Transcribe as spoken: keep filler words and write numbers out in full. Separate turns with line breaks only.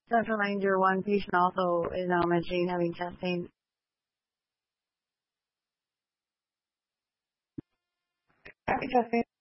Just a reminder, one patient also is now mentioning having chest pain.
Having chest pain.